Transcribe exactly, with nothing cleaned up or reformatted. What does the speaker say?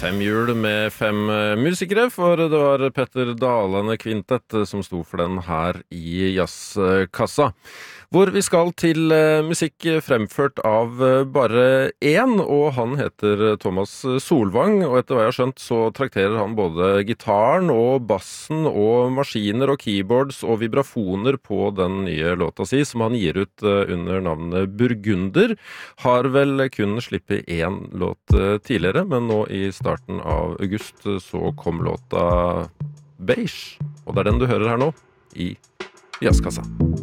Fem hjul med fem musikere, for det var Petter Dalane Quintet som sto for den her i jazzkassa. Hvor vi skal til musikk fremført av bare én, og han heter Thomas Solvang, og etter hva jeg har skjønt så trakterer han både gitaren og bassen og maskiner og keyboards og vibrafoner på den nye låta si, som han gir ut under navnet Burgunder. Har vel kun slippet én låt tidligere, men nå i starten av august så kom låta Beige, og det er den du hører her nå i Jazzkassa.